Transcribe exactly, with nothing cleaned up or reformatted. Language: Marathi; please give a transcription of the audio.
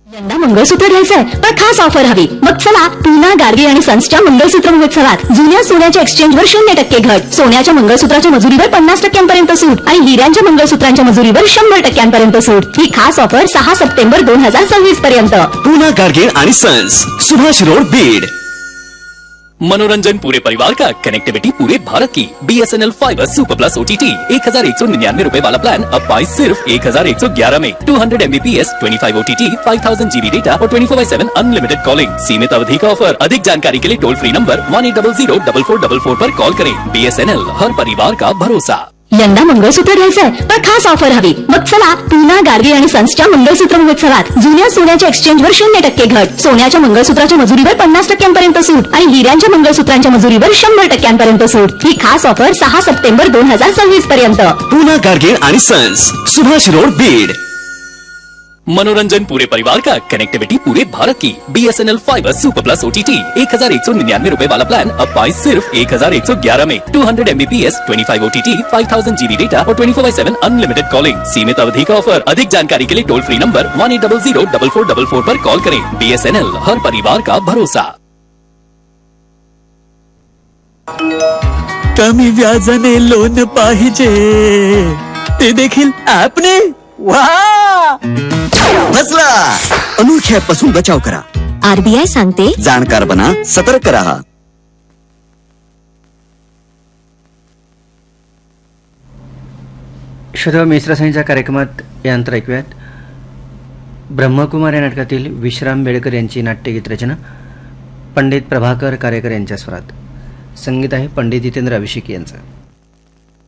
यंदा मंगळसूत्र घ्यायचंय पण खास ऑफर हवी. मग चला पूना गार्गी आणि सन्सच्या मंगळसूत्र महोत्सवात. जुन्या सोन्याच्या एक्सचेंजवर शून्य टक्के घट, सोन्याच्या मंगळसूत्राच्या मजुरीवर पन्नास टक्क्यांपर्यंत सूट आणि हिऱ्यांच्या मंगळसूत्रांच्या मजुरीवर शंभर टक्क्यांपर्यंत सूट. ही खास ऑफर सहा सप्टेंबर दोन हजार सव्वीस पर्यंत. पूना गार्गी आणि सन्स, सुभाष रोड, बीड. मनोरंजन पूरे परिवार का, कनेक्टिविटी पूरे भारत की. बी S N L fibre super plus OTT एक हजार एक सौ निन्यानवे रूपए वाला प्लान अब पाई सिर्फ एक हजार एक सौ ग्यारह में. Two hundred Mbps, twenty five OTT, five thousand GB data और twenty four by seven unlimited calling. सीमित अवधि का ऑफर. अधिक जानकारी के लिए toll free number one eight double Ziro double four double four पर कॉल करें. बी एस एन एल, हर परिवार का भरोसा. यंदा मंगळसूत्र घ्यायचंय पण खास ऑफर हवी. मग चला पूना गार्गी आणि सन्सच्या मंगळसूत्र महोत्सवात. जुन्या सोन्याच्या एक्सचेंजवर शून्य टक्के घट, सोन्याच्या मंगळसूत्राच्या मजुरीवर पन्नास टक्क्यांपर्यंत सूट आणि हिऱ्यांच्या मंगळसूत्रांच्या मजुरीवर शंभर टक्क्यांपर्यंत सूट. ही खास ऑफर सहा सप्टेंबर दोन हजार सव्वीस पर्यंत. पूना गार्गी आणि सन्स, सुभाष रोड, बीड. मनोरंजन पूरे परिवार का, कनेक्टिविटी पूरे भारत की. बी S N L fibre super plus OTT एक हजार एक सौ निन्यानवे रूपए वाला प्लान अब पाई सिर्फ एक हजार एक सौ ग्यारह में. Two hundred Mbps, twenty five OTT, five thousand GB data और twenty four by seven unlimited calling. सीमित अवधि का ऑफर. अधिक जानकारी के लिए toll free number one eight double Ziro double four double four पर कॉल करें. बी एस एन एल, हर परिवार का भरोसा. कमी व्याजाने लोन पाहिजे ते देखील ॲपने. वा बसला. अनोळख्यापासून बचाव करा. आरबीआय सांगते, जाणकार बना, सतर्क रहा. श्रोता, मिश्रसाईंच्या कार्यक्रमात यांत्र ऐकूयात. ब्रह्मकुमार या नाटकातील विश्राम बेळकर यांची नाट्यगीत रचना पंडित प्रभाकर कारेकर यांच्या स्वरात. संगीत आहे पंडित जितेंद्र अभिषेकी यांचं.